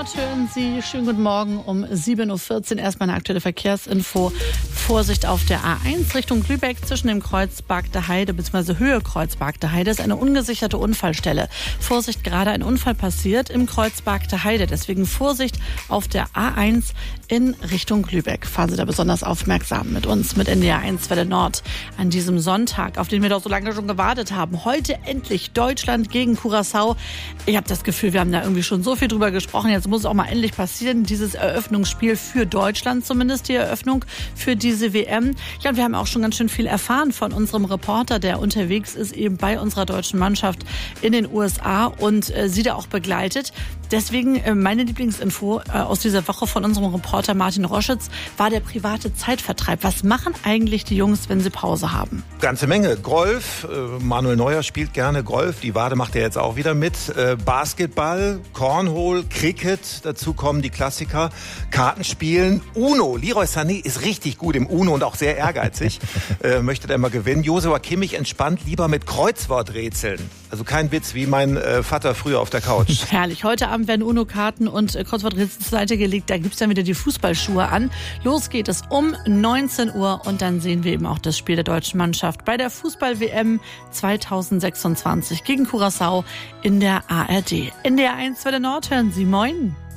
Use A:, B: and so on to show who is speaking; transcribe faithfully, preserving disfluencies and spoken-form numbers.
A: Nord hören Sie. Schönen guten Morgen um sieben Uhr vierzehn. Erstmal eine aktuelle Verkehrsinfo. Vorsicht auf der A eins Richtung Lübeck zwischen dem Kreuz Bargte Heide bzw. Höhe Kreuz Bargte Heide ist eine ungesicherte Unfallstelle. Vorsicht, gerade ein Unfall passiert im Kreuz Bargte Heide. Deswegen Vorsicht auf der A eins in Richtung Lübeck. Fahren Sie da besonders aufmerksam mit uns, mit N D R eins Welle Nord an diesem Sonntag, auf den wir doch so lange schon gewartet haben. Heute endlich Deutschland gegen Curaçao. Ich habe das Gefühl, wir haben da irgendwie schon so viel drüber gesprochen. Jetzt muss es auch mal endlich passieren. Dieses Eröffnungsspiel für Deutschland, zumindest die Eröffnung für diese W M. Ja, und wir haben auch schon ganz schön viel erfahren von unserem Reporter, der unterwegs ist, eben bei unserer deutschen Mannschaft in den U S A und äh, sie da auch begleitet. Deswegen äh, meine Lieblingsinfo äh, aus dieser Woche von unserem Reporter Martin Roschitz war der private Zeitvertreib. Was machen eigentlich die Jungs, wenn sie Pause haben?
B: Ganze Menge. Golf, äh, Manuel Neuer spielt gerne Golf, die Wade macht er jetzt auch wieder mit. Äh, Basketball, Cornhole, Cricket, dazu kommen die Klassiker, Kartenspielen, Uno. Leroy Sané ist richtig gut im Uno und auch sehr ehrgeizig, äh, möchte da immer gewinnen. Joshua Kimmich entspannt lieber mit Kreuzworträtseln. Also kein Witz, wie mein äh, Vater früher auf der Couch.
A: Herrlich. Heute Abend werden Uno-Karten und äh, Kreuzworträtsel zur Seite gelegt. Da gibt's dann wieder die Fußballschuhe an. Los geht es um neunzehn Uhr und dann sehen wir eben auch das Spiel der deutschen Mannschaft bei der Fußball-W M zweitausendsechsundzwanzig gegen Curaçao in der A R D. N D R eins Welle Nord hören Sie. Moin.